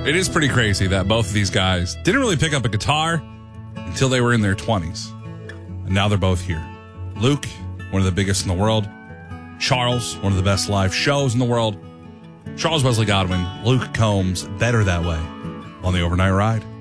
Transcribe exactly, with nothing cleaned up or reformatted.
It is pretty crazy that both of these guys didn't really pick up a guitar until they were in their twenties. And now they're both here. Luke, one of the biggest in the world. Charles, one of the best live shows in the world. Charles Wesley Godwin, Luke Combs, Better That Way on the Overnight Ride.